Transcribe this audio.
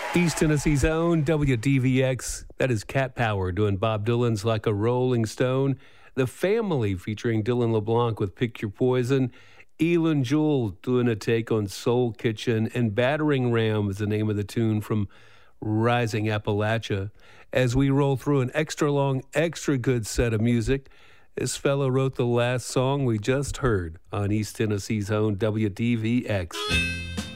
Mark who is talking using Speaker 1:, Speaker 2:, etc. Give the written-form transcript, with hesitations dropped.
Speaker 1: East Tennessee's own WDVX. That is Cat Power doing Bob Dylan's Like a Rolling Stone. The Family featuring Dylan LeBlanc with Pick Your Poison. Elin Jewell doing a take on Soul Kitchen. And Battering Ram is the name of the tune from Rising Appalachia. As we roll through an extra long, extra good set of music, this fellow wrote the last song we just heard on East Tennessee's own WDVX.